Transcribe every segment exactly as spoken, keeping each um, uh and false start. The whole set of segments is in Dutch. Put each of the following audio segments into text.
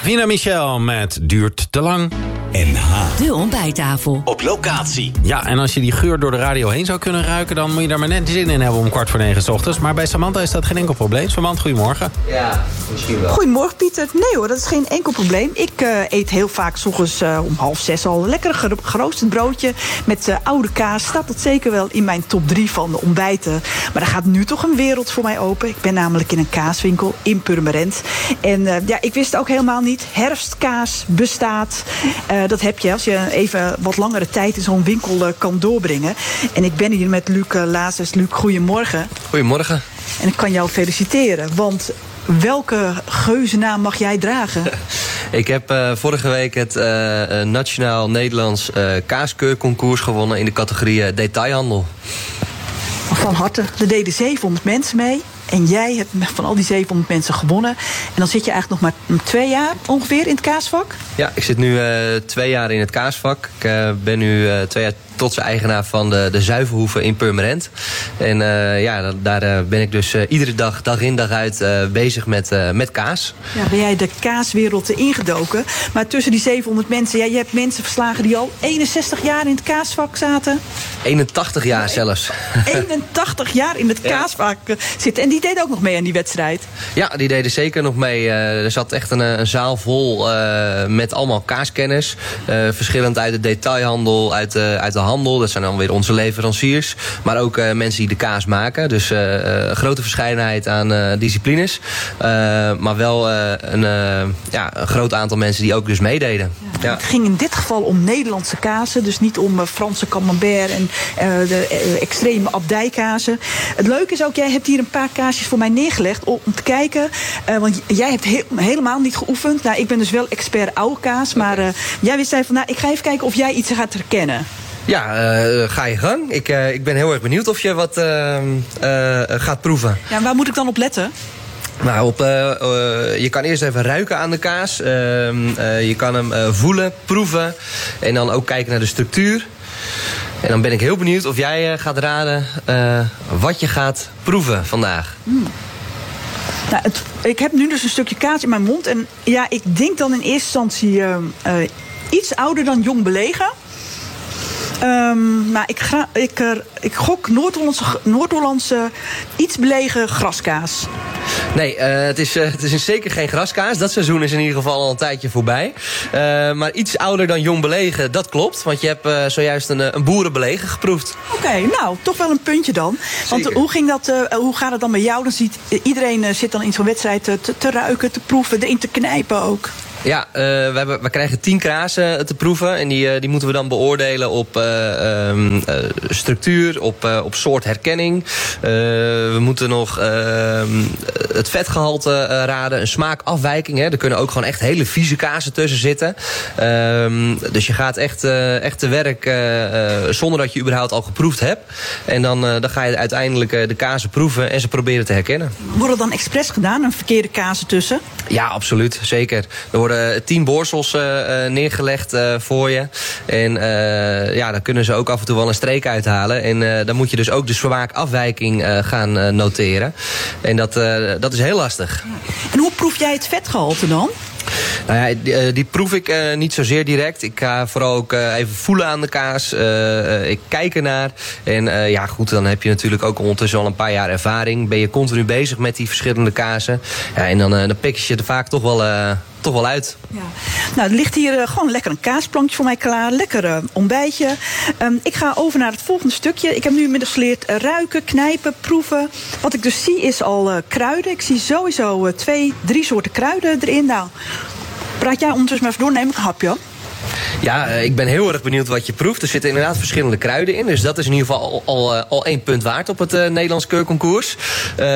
Vina Michel met Duurt te lang. N H. De ontbijttafel. Op locatie. Ja, en als je die geur door de radio heen zou kunnen ruiken... dan moet je daar maar net zin in hebben om kwart voor negen 's ochtends. Maar bij Samantha is dat geen enkel probleem. Samantha, goedemorgen. Ja, misschien wel. Goedemorgen, Pieter. Nee hoor, dat is geen enkel probleem. Ik uh, eet heel vaak 's ochtends uh, om half zes al een lekker gero- geroosterd broodje... met uh, oude kaas. Staat dat zeker wel in mijn top drie van de ontbijten. Maar er gaat nu toch een wereld voor mij open. Ik ben namelijk in een kaaswinkel in Purmerend. En uh, ja, ik wist ook helemaal niet. Herfstkaas bestaat. Uh, dat heb je als je even wat langere tijd in zo'n winkel uh, kan doorbrengen. En ik ben hier met Luc uh, Lazers. Luc, goedemorgen. Goedemorgen. En ik kan jou feliciteren, want welke geuzennaam mag jij dragen? Ik heb uh, vorige week het uh, Nationaal Nederlands uh, Kaaskeurconcours gewonnen in de categorie uh, detailhandel. Van harte. Er deden zevenhonderd mensen mee. En jij hebt van al die zevenhonderd mensen gewonnen. En dan zit je eigenlijk nog maar twee jaar ongeveer in het kaasvak? Ja, ik zit nu uh, twee jaar in het kaasvak. Ik uh, ben nu uh, twee jaar trotse eigenaar van de, de Zuivelhoeve in Purmerend. En uh, ja, daar uh, ben ik dus uh, iedere dag, dag in dag uit uh, bezig met, uh, met kaas. Ja, ben jij de kaaswereld ingedoken. Maar tussen die zevenhonderd mensen, ja, je hebt mensen verslagen die al eenenzestig jaar in het kaasvak zaten. eenentachtig jaar zelfs. eenentachtig jaar in het kaasvak ja. zitten. En die deden ook nog mee aan die wedstrijd? Ja, die deden zeker nog mee. Uh, er zat echt een, een zaal vol uh, met allemaal kaaskenners. Uh, verschillend uit de detailhandel, uit de, uit de handel. Dat zijn dan weer onze leveranciers. Maar ook uh, mensen die de kaas maken. Dus uh, uh, grote verscheidenheid aan uh, disciplines. Uh, maar wel uh, een, uh, ja, een groot aantal mensen die ook dus meededen. Ja, ja. Het ging in dit geval om Nederlandse kazen. Dus niet om uh, Franse camembert en uh, de uh, extreme abdijkazen. Het leuke is ook, jij hebt hier een paar kaasjes voor mij neergelegd om, om te kijken. Uh, want jij hebt he- helemaal niet geoefend. Nou, ik ben dus wel expert oude kaas. Maar uh, jij wist van, nou, ik ga even kijken of jij iets gaat herkennen. Ja, uh, ga je gang. Ik, uh, ik ben heel erg benieuwd of je wat uh, uh, gaat proeven. Ja, waar moet ik dan op letten? Nou, op, uh, uh, je kan eerst even ruiken aan de kaas. Uh, uh, je kan hem uh, voelen, proeven. En dan ook kijken naar de structuur. En dan ben ik heel benieuwd of jij uh, gaat raden uh, wat je gaat proeven vandaag. Mm. Nou, het, ik heb nu dus een stukje kaas in mijn mond. En ja, ik denk dan in eerste instantie uh, uh, iets ouder dan jong belegen. Um, maar ik, ga, ik, uh, ik gok Noord-Hollandse, Noord-Hollandse iets belegen graskaas. Nee, uh, het, is, uh, het is zeker geen graskaas. Dat seizoen is in ieder geval al een tijdje voorbij. Uh, maar iets ouder dan jong belegen, dat klopt. Want je hebt uh, zojuist een, een boerenbelegen geproefd. Oké, okay, nou, toch wel een puntje dan. Want zeker. hoe, ging dat, uh, hoe gaat het dan bij jou? Dan ziet, uh, iedereen uh, zit dan in zo'n wedstrijd te, te ruiken, te proeven, erin te knijpen ook. Ja, uh, we, hebben, we krijgen tien krazen te proeven. En die, uh, die moeten we dan beoordelen op uh, um, uh, structuur, op, uh, op soort herkenning. Uh, we moeten nog uh, het vetgehalte uh, raden, een smaakafwijking. Hè. Er kunnen ook gewoon echt hele vieze kazen tussen zitten. Uh, dus je gaat echt, uh, echt te werk uh, uh, zonder dat je überhaupt al geproefd hebt. En dan, uh, dan ga je uiteindelijk uh, de kazen proeven en ze proberen te herkennen. Worden dan expres gedaan, een verkeerde kazen tussen? Ja, absoluut. Zeker. Er worden tien borsels uh, neergelegd uh, voor je. En uh, ja, dan kunnen ze ook af en toe wel een streek uithalen. En uh, dan moet je dus ook de smaakafwijking uh, gaan uh, noteren. En dat, uh, dat is heel lastig. En hoe proef jij het vetgehalte dan? Nou ja, die, die proef ik uh, niet zozeer direct. Ik ga vooral ook uh, even voelen aan de kaas. Uh, uh, ik kijk ernaar. En uh, ja, goed, dan heb je natuurlijk ook ondertussen al een paar jaar ervaring. Ben je continu bezig met die verschillende kazen. Ja, en dan, uh, dan pik je je er vaak toch wel... Uh, toch wel uit. Ja. Nou, er ligt hier uh, gewoon lekker een kaasplankje voor mij klaar. Lekker uh, ontbijtje. Um, ik ga over naar het volgende stukje. Ik heb nu inmiddels geleerd uh, ruiken, knijpen, proeven. Wat ik dus zie is al uh, kruiden. Ik zie sowieso uh, twee, drie soorten kruiden erin. Nou, praat jij ondertussen maar even door. Neem ik een hapje. Ja, uh, ik ben heel erg benieuwd wat je proeft. Er zitten inderdaad verschillende kruiden in. Dus dat is in ieder geval al, al, uh, al één punt waard op het uh, Nederlands keurconcours. Uh,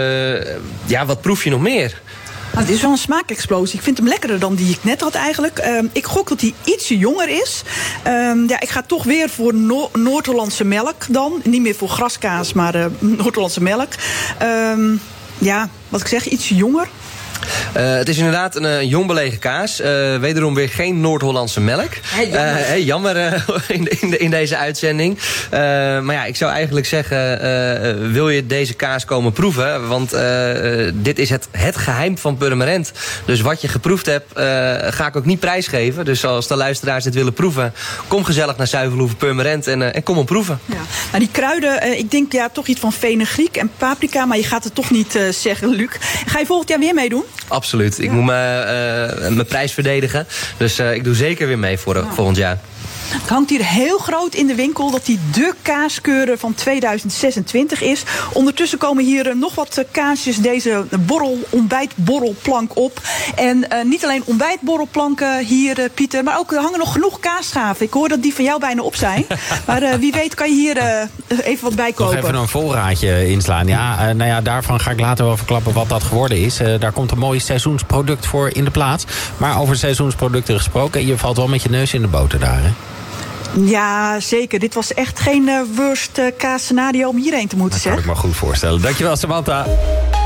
ja, wat proef je nog meer? Nou, dit is wel een smaakexplosie. Ik vind hem lekkerder dan die ik net had eigenlijk. Um, ik gok dat hij ietsje jonger is. Um, ja, ik ga toch weer voor no- Noord-Hollandse melk dan. Niet meer voor graskaas, maar uh, Noord-Hollandse melk. Um, ja, wat ik zeg, ietsje jonger. Uh, het is inderdaad een, een jong belegen kaas. Uh, wederom weer geen Noord-Hollandse melk. Hey, jammer, uh, hey, jammer uh, in, in, de, in deze uitzending. Uh, maar ja, ik zou eigenlijk zeggen, uh, wil je deze kaas komen proeven? Want uh, dit is het, het geheim van Purmerend. Dus wat je geproefd hebt, uh, ga ik ook niet prijsgeven. Dus als de luisteraars dit willen proeven, kom gezellig naar Zuivelhoeven Purmerend en, uh, en kom hem proeven. Ja. Nou, die kruiden, uh, ik denk ja, toch iets van fenugreek en paprika, maar je gaat het toch niet uh, zeggen, Luc. Ga je volgend jaar weer meedoen? Absoluut. Ik ja. moet mijn uh, prijs verdedigen. Dus uh, ik doe zeker weer mee voor, uh, ja. volgend jaar. Het hangt hier heel groot in de winkel dat die de kaaskeuren van tweeduizend zesentwintig is. Ondertussen komen hier uh, nog wat uh, kaasjes deze borrel, ontbijtborrelplank op. En uh, niet alleen ontbijtborrelplanken hier, uh, Pieter, maar ook er hangen nog genoeg kaasschaven. Ik hoor dat die van jou bijna op zijn. Maar uh, wie weet kan je hier uh, even wat bij kopen. Nog even een voorraadje inslaan. Ja, uh, nou ja, daarvan ga ik later wel verklappen wat dat geworden is. Uh, daar komt een mooi seizoensproduct voor in de plaats. Maar over seizoensproducten gesproken, je valt wel met je neus in de boter daar, hè? Ja, zeker. Dit was echt geen uh, worst uh, kaas scenario om hierheen te moeten, dat kan zeg. ik me goed voorstellen. Dankjewel, Samantha.